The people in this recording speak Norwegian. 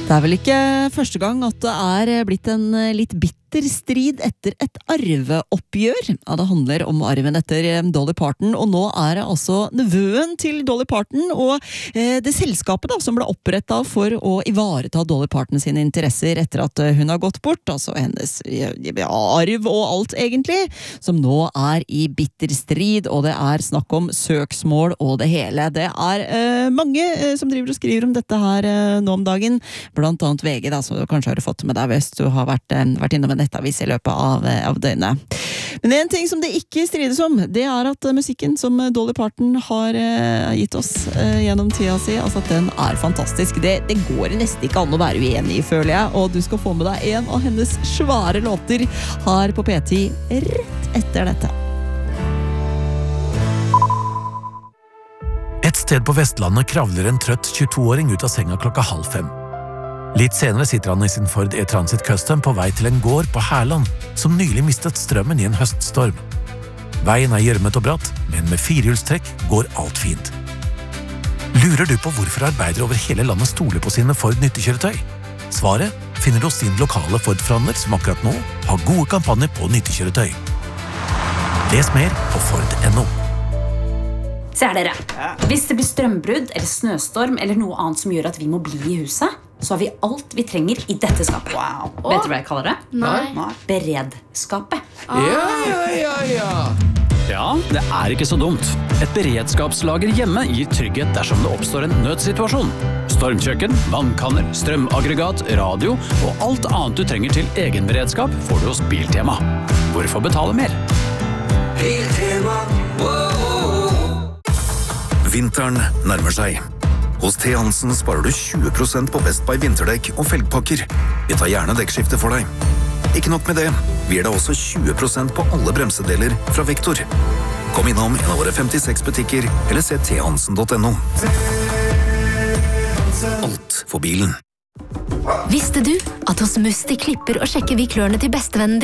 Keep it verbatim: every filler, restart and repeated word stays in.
Det er vel ikke første gang at det er blitt en litt bitter strid etter et arveoppgjør. Ja, det handler om arven etter Dolly Parton, og nå er det altså nevøen til Dolly Parton og eh, det selskapet da, som ble opprettet for å ivareta Dolly Parton sine interesser etter at hun har gått bort, altså hennes ja, arv og alt egentlig, som nå er i bitter strid, og det er snakk om søksmål og det hele. Det er eh, mange eh, som driver og skriver om dette her eh, nå om dagen, blant annet V G da, som du kanskje har fått med deg hvis du har vært, eh, vært innom en nettavis i løpet av, av døgnet. Men en ting som det ikke strides om, det er at musikken som Dolly Parton har eh, gitt oss eh, gjennom tida si, altså at den er fantastisk. Det, det går nesten ikke an å være uenig i, føler jeg, og du skal få med deg en av hennes svære låter her på P ti rett etter dette. Et sted på Vestlandet kravler en trøtt tjueto-åring ut av senga klokka halv fem. Litt senere sitter han i sin Ford E-Transit Custom på vei til en gård på Herland, som nylig mistet strømmen i en høststorm. Veien er gjørmet og bratt, men med firehjulstrekk går alt fint. Lurer du på hvorfor arbeidere over hele landet stoler på sine Ford nyttekjøretøy? Svaret finner du hos din lokale Ford-forhandler som akkurat nå har gode kampanjer på nyttekjøretøy. Les mer på Ford punktum no. Se her dere, hvis det blir strømbrudd eller snøstorm eller noe annet som gjør at vi må bli i huset, så har vi alt vi trenger i dette skapet. Wow. Vet du hva jeg kaller det? Nei. Beredskapet. Ah. Ja, ja, ja, ja. Ja, det er ikke så dumt. Et beredskapslager hjemme gir trygghet dersom det oppstår en nødsituasjon. Stormkjøkken, vannkanner, strømaggregat, radio og alt annet du trenger til egen beredskap får du hos Biltema. Hvorfor betale mer? Biltema, wow. Vinteren nærmer seg. Hos T. Hansen sparer du tjue prosent på Best Buy vinterdekk og felgpakker. Vi tar gjerne dekkskifte for deg. Ikke nok med det, vi gir deg også tjue prosent på alle bremsedeler fra Vektor. Kom innom en av våre femtiseks butikker, eller se t hansen punktum no. Alt for bilen. Visste du at hos Musti klipper og sjekker vi klørne til bestevennen din?